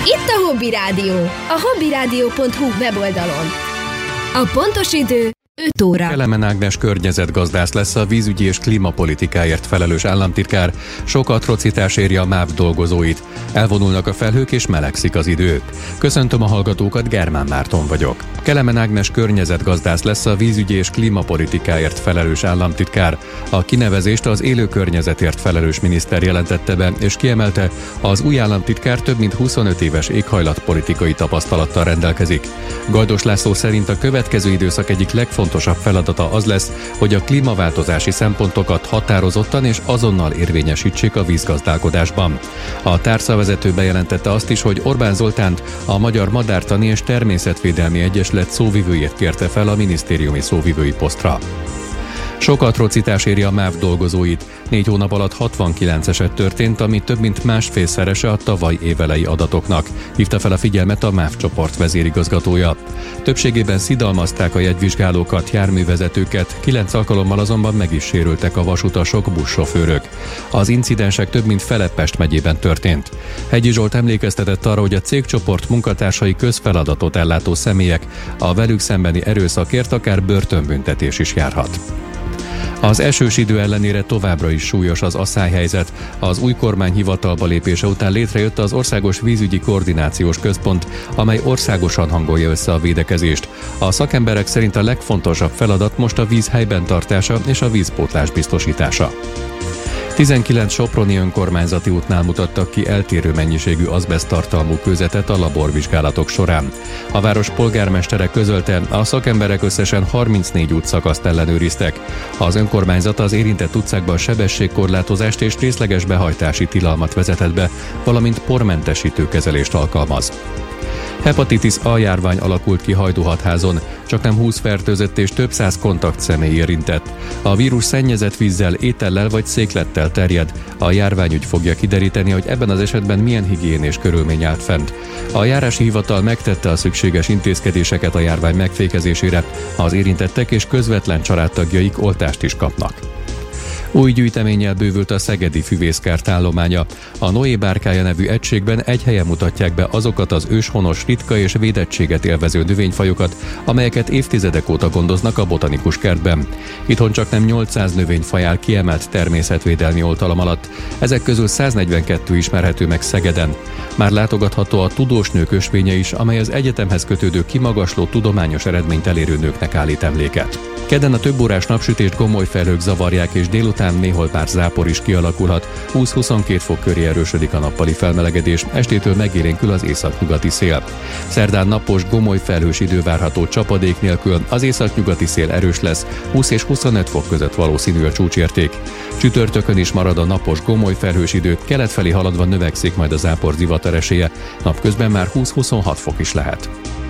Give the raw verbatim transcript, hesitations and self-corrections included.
Itt a Hobby Rádió, a hobbyrádió pont hu weboldalon. A pontos idő öt óra. Kelemen Ágnes környezetgazdász lesz a vízügyi és klímapolitikáért felelős államtitkár. Sok atrocitás éri a MÁV dolgozóit. Elvonulnak a felhők és melegszik az idő. Köszöntöm a hallgatókat, Germán Márton vagyok. Kelemen Ágnes környezetgazdász lesz a vízügyi és klímapolitikáért felelős államtitkár. A kinevezést az élő környezetért felelős miniszter jelentette be, és kiemelte, az új államtitkár több mint huszonöt éves éghajlatpolitikai tapasztalattal rendelkezik. Gajdos László szerint a következő időszak egyik legfontosabb feladata az lesz, hogy a klímaváltozási szempontokat határozottan és azonnal érvényesítsék a vízgazdálkodásban. A tárcavezető bejelentette azt is, hogy Orbán Zoltánt, a Magyar Madártani és Természetvédelmi Egyesület szóvivőjét kérte fel a minisztériumi szóvivői posztra. Sok atrocitás éri a MÁV dolgozóit. Négy hónap alatt hatvankilenc eset történt, ami több mint másfélszerese a tavaly évelei adatoknak, hívta fel a figyelmet a MÁV csoport vezérigazgatója. Többségében szidalmazták a jegyvizsgálókat, járművezetőket, kilenc alkalommal azonban meg is sérültek a vasutasok, buszsofőrök. Az incidensek több mint fele Pest megyében történt. Hegyi Zsolt emlékeztetett arra, hogy a cégcsoport munkatársai közfeladatot ellátó személyek, a velük szembeni erőszakért akár börtönbüntetés is járhat. Az esős idő ellenére továbbra is súlyos az asszályhelyzet. Az új kormány hivatalba lépése után létrejött az Országos Vízügyi Koordinációs Központ, amely országosan hangolja össze a védekezést. A szakemberek szerint a legfontosabb feladat most a víz helyben tartása és a vízpótlás biztosítása. tizenkilenc soproni önkormányzati útnál mutattak ki eltérő mennyiségű azbeszttartalmú kőzetet a laborvizsgálatok során. A város polgármestere közölte, a szakemberek összesen harmincnégy útszakaszt ellenőriztek. Az önkormányzat az érintett utcákban sebességkorlátozást és részleges behajtási tilalmat vezetett be, valamint pormentesítő kezelést alkalmaz. Hepatitis A járvány alakult ki Hajdúhatházon, csaknem húsz fertőzött és több száz kontaktszemély érintett. A vírus szennyezett vízzel, étellel vagy széklettel terjed. A járványügy fogja kideríteni, hogy ebben az esetben milyen higiénés körülmény állt fent. A járási hivatal megtette a szükséges intézkedéseket a járvány megfékezésére, az érintettek és közvetlen családtagjaik oltást is kapnak. Új gyűjteménnyel bővült a szegedi füvészkert állománya. A Noé bárkája nevű egységben egy helyen mutatják be azokat az őshonos, ritka és védettséget élvező növényfajokat, amelyeket évtizedek óta gondoznak a botanikus kertben. Itthon csaknem nyolcszáz növényfaj áll kiemelt természetvédelmi oltalom alatt, ezek közül száznegyvenkettő ismerhető meg Szegeden. Már látogatható a tudós nők ösvénye is, amely az egyetemhez kötődő kimagasló tudományos eredményt elérő nőknek állít emléket. Kedden a többórás napsütést gomoly felhők zavarják, és délután néhol pár zápor is kialakulhat. húsz-huszonkét fok köré erősödik a nappali felmelegedés, estétől megélénkül az északnyugati szél. Szerdán napos, gomoly felhős idő várható csapadék nélkül, az északnyugati szél erős lesz, húsz és huszonöt fok között valószínű a csúcsérték. Csütörtökön is marad a napos, gomoly felhős idő, kelet felé haladva növekszik majd a zápor zivatar esélye, napközben már húsz-huszonhat fok is lehet.